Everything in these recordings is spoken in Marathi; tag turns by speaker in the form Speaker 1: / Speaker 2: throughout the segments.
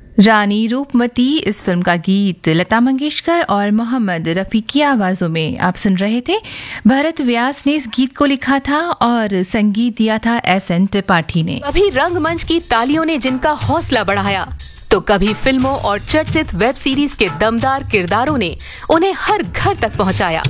Speaker 1: रानी रूपमती इस फिल्म का गीत लता मंगेशकर और मोहम्मद रफ़ी की आवाज़ों में आप सुन रहे थे। भरत व्यास ने इस गीत को लिखा था और संगीत दिया था एस.एन. त्रिपाठी ने।
Speaker 2: कभी रंगमंच की तालियों ने जिनका हौसला बढ़ाया, तो कभी फिल्मों और चर्चित वेब सीरीज के दमदार किरदारों ने उन्हें हर घर तक पहुंचाया।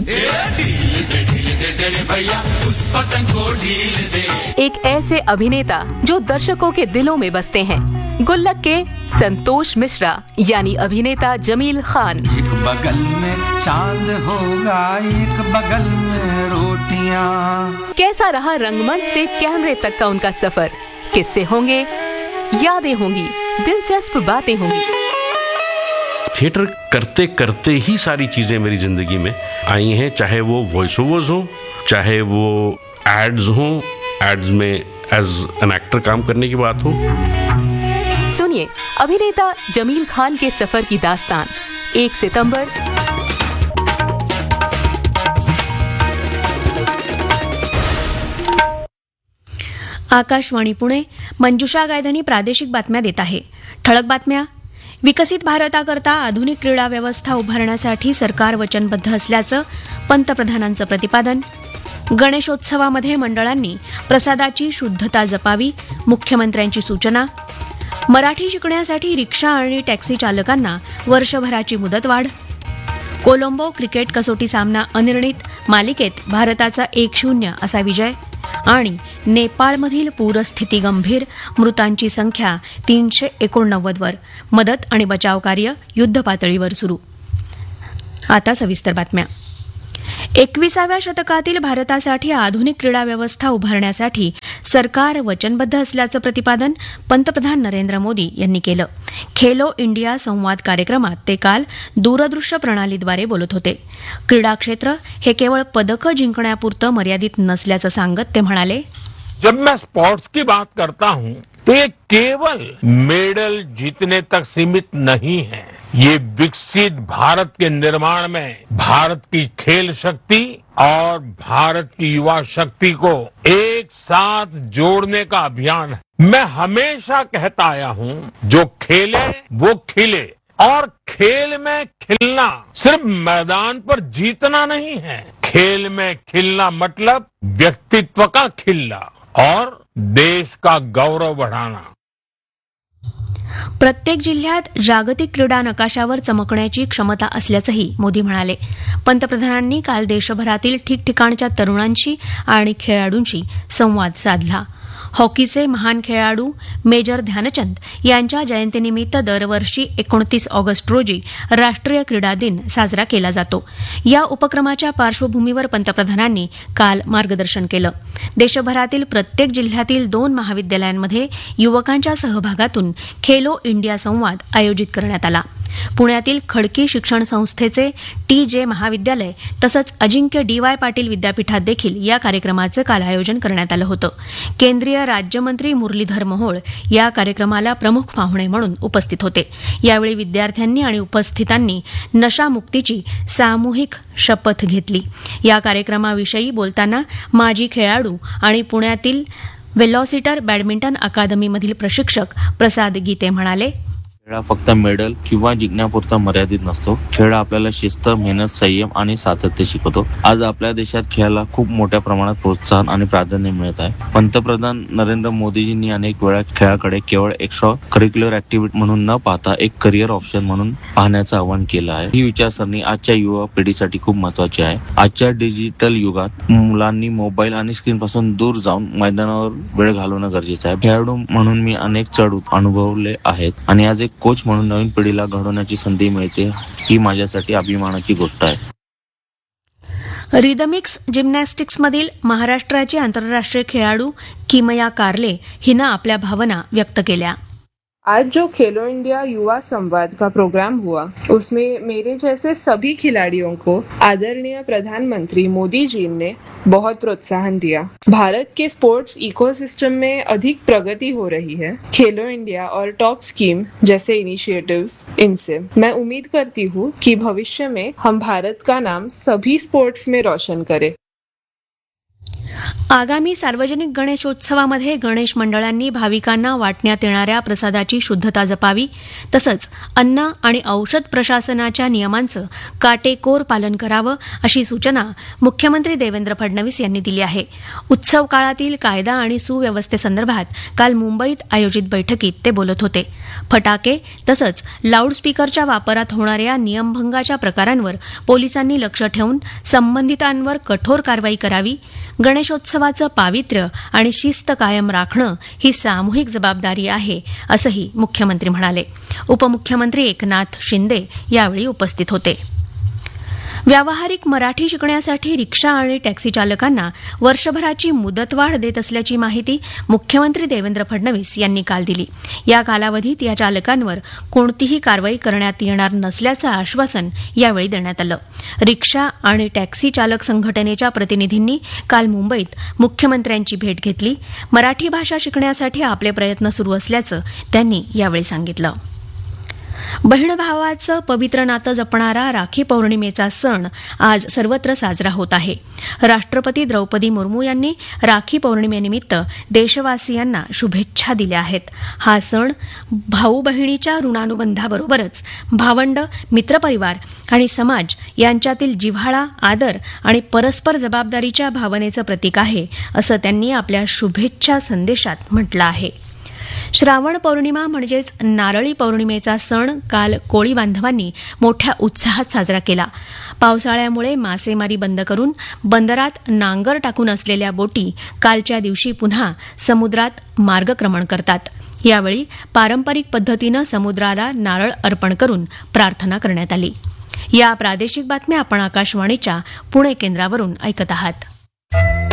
Speaker 2: एक ऐसे अभिनेता जो दर्शकों के दिलों में बसते हैं, गुल्लक के संतोष मिश्रा यानी अभिनेता जमील खान।
Speaker 3: एक बगल में चांद होगा, एक बगल में रोटियां।
Speaker 2: कैसा रहा रंगमंच से कैमरे तक का उनका सफर? किस्से होंगे, यादें होंगी, दिलचस्प बातें होंगी।
Speaker 4: थिएटर करते करते ही सारी चीजें मेरी जिंदगी में आई हैं, चाहे वो वॉइस ओवर्स हो, चाहे वो एड्स हो, एड्स में एज एन एक्टर काम करने की बात हो।
Speaker 2: सुनिए अभिनेता जमील खान के सफर की दास्तान 1 सितंबर।
Speaker 5: आकाशवाणी पुणे, मंजुषा गायधनी प्रादेशिक बातम्या देत आहे। ठळक बातम्या. विकसित भारताकरता आधुनिक क्रीडा व्यवस्था उभारण्यासाठी सरकार वचनबद्ध असल्याचं पंतप्रधानांचं प्रतिपादन. गणेशोत्सवामध्ये मंडळांनी प्रसादाची शुद्धता जपावी, मुख्यमंत्र्यांची सूचना. मराठी शिकण्यासाठी रिक्षा आणि टॅक्सी चालकांना वर्षभराची मुदतवाढ. कोलंबो क्रिकेट कसोटी सामना अनिर्णित, मालिकेत भारताचा 1-0 असा विजय. आणि नेपाळमधील पूरस्थिती गंभीर, मृतांची संख्या 389 वर. मदत आणि बचाव कार्य युद्धपातळीवर सुरू. आता सविस्तर बातम्या. 21व्या शतकातील भारतासाठी आधुनिक क्रीडा व्यवस्था उभारण्यासाठी सरकार वचनबद्ध असल्याचं प्रतिपादन पंतप्रधान नरेंद्र मोदी यांनी केलं. खेलो इंडिया संवाद कार्यक्रमात ते काल दूरदृश्य प्रणालीद्वारे बोलत होते. क्रीडा क्षेत्र हे केवळ पदकं जिंकण्यापुरतं मर्यादित नसल्याचं सांगत ते म्हणाले,
Speaker 6: जब मैं स्पोर्ट्स की बात करता हूं तो ये केवल मेडल जीतने तक सीमित नहीं है। ये विकसित भारत के निर्माण में भारत की खेल शक्ति और भारत की युवा शक्ति को एक साथ जोड़ने का अभियान है। मैं हमेशा कहता आया हूं, जो खेले वो खिले, और खेल में खिलना सिर्फ मैदान पर जीतना नहीं है। खेल में खिलना मतलब व्यक्तित्व का खिलना और देश का गौरव बढ़ाना.
Speaker 5: प्रत्येक जिल्ह्यात जागतिक क्रीडा नकाशावर चमकण्याची क्षमता असल्याचंही मोदी म्हणाले. पंतप्रधानांनी काल देशभरातील ठिकठिकाणच्या तरुणांशी आणि खेळाडूंशी संवाद साधला. हॉकीचे महान खेळाडू मेजर ध्यानचंद यांच्या जयंतीनिमित्त दरवर्षी 29 ऑगस्ट रोजी राष्ट्रीय क्रीडा दिन साजरा केला जातो. या उपक्रमाच्या पार्श्वभूमीवर पंतप्रधानांनी काल मार्गदर्शन केलं. देशभरातील प्रत्येक जिल्ह्यातील 2 महाविद्यालयांमध्ये युवकांच्या सहभागातून खेलो इंडिया संवाद आयोजित करण्यात आला. पुण्यातील खडकी शिक्षण संस्थेचे TJ महाविद्यालय तसंच अजिंक्य DY पाटील विद्यापीठात देखील या कार्यक्रमाचं काल आयोजन करण्यात आलं होतं. केंद्रीय राज्यमंत्री मुरलीधर मोहोळ या कार्यक्रमाला प्रमुख पाहुणे म्हणून उपस्थित होते. यावेळी विद्यार्थ्यांनी आणि उपस्थितांनी नशामुक्तीची सामूहिक शपथ घेतली. या कार्यक्रमाविषयी बोलताना माजी खेळाडू आणि पुण्यातील वेलॉसिटर बॅडमिंटन अकादमीमधील प्रशिक्षक प्रसाद गीते म्हणाले,
Speaker 7: खेळ हा फक्त मेडल किंवा जिंकण्यापुरता मर्यादित नसतो. खेळ आपल्याला शिस्त, मेहनत, संयम आणि सातत्य शिकवतो. आज आपल्या देशात खेळाला खूप मोठ्या प्रमाणात प्रोत्साहन आणि प्राधान्य मिळत आहे. पंतप्रधान नरेंद्र मोदीजींनी अनेक वेळा खेळाकडे केवळ एक्स्ट्रा करिक्युलर ऍक्टिव्हिटी म्हणून न पाहता एक करिअर ऑप्शन म्हणून पाहण्याचं आवाहन केलं आहे. ही विचारसरणी आजच्या युवा पिढीसाठी खूप महत्वाची आहे. आजच्या डिजिटल युगात मुलांनी मोबाईल आणि स्क्रीन पासून दूर जाऊन मैदानावर वेळ घालवणं गरजेचं आहे. खेळाडू म्हणून मी अनेक चढ अनुभवले आहेत आणि आज एक कोच म्हणून नवीन पिढीला घडवण्याची संधी मिळते, ही माझ्यासाठी अभिमानाची गोष्ट आहे.
Speaker 5: रिदमिक्स जिम्नॅस्टिक्समधील महाराष्ट्राची आंतरराष्ट्रीय खेळाडू किमया कार्ले हिनं आपल्या भावना व्यक्त केल्या.
Speaker 8: आज जो खेलो इंडिया युवा संवाद का प्रोग्राम हुआ, उसमें मेरे जैसे सभी खिलाड़ियों को आदरणीय प्रधानमंत्री मोदी जी ने बहुत प्रोत्साहन दिया. भारत के स्पोर्ट्स इकोसिस्टम में अधिक प्रगति हो रही है. खेलो इंडिया और टॉप स्कीम जैसे इनिशिएटिव्स, इनसे मैं उम्मीद करती हूँ कि भविष्य में हम भारत का नाम सभी स्पोर्ट्स में रोशन करें.
Speaker 5: आगामी सार्वजनिक गणेशोत्सवामध्ये गणेश मंडळांनी भाविकांना वाटण्यात येणाऱ्या प्रसादाची शुद्धता जपावी तसंच अन्न आणि औषध प्रशासनाच्या नियमांचं काटेकोर पालन करावं अशी सूचना मुख्यमंत्री देवेंद्र फडणवीस यांनी दिली आहे. उत्सव काळातील कायदा आणि सुव्यवस्थेसंदर्भात काल मुंबईत आयोजित बैठकीत ते बोलत होते. फटाके तसंच लाऊडस्पीकरच्या वापरात होणाऱ्या नियमभंगाच्या प्रकारांवर पोलिसांनी लक्ष ठेवून संबंधितांवर कठोर कारवाई करावी. गणेशोत्सवाचं पावित्र्य आणि शिस्त कायम राखणं ही सामूहिक जबाबदारी आहे असंही मुख्यमंत्री म्हणाले. उपमुख्यमंत्री एकनाथ शिंदे यावेळी उपस्थित होते. व्यावहारिक मराठी शिकण्यासाठी रिक्षा आणि टॅक्सी चालकांना वर्षभराची मुदतवाढ देत असल्याची माहिती मुख्यमंत्री देवेंद्र फडणवीस यांनी काल दिली. या कालावधीत या चालकांवर कोणतीही कारवाई करण्यात येणार नसल्याचं आश्वासन यावेळी देण्यात आलं. रिक्षा आणि टॅक्सी चालक संघटनेच्या प्रतिनिधींनी काल मुंबईत मुख्यमंत्र्यांची भेट घेतली. मराठी भाषा शिकण्यासाठी आपले प्रयत्न सुरू असल्याचं त्यांनी यावेळी सांगितलं. बहीण भावाचं पवित्र नातं जपणारा राखी पौर्णिमेचा सण आज सर्वत्र साजरा होत आहे. राष्ट्रपती द्रौपदी मुर्मू यांनी राखी पौर्णिमेनिमित्त देशवासियांना शुभेच्छा दिल्या आहेत. हा सण भाऊ बहिणीच्या ऋणानुबंधाबरोबरच भावंड, मित्रपरिवार आणि समाज यांच्यातील जिव्हाळा, आदर आणि परस्पर जबाबदारीच्या भावनेचं प्रतीक आहे असं त्यांनी आपल्या शुभेच्छा संदेशात म्हटलं आहे. श्रावण पौर्णिमा म्हणजेच नारळी पौर्णिमेचा सण काल कोळी बांधवांनी मोठ्या उत्साहात साजरा केला. पावसाळ्यामुळे मासेमारी बंद करून बंदरात नांगर टाकून असलेल्या बोटी कालच्या दिवशी पुन्हा समुद्रात मार्गक्रमण करतात. यावेळी पारंपरिक पद्धतीनं समुद्राला नारळ अर्पण करून प्रार्थना करण्यात आली. या प्रादेशिक बातम्या आपण आकाशवाणीच्या पुणे केंद्रावरून ऐकत आहात.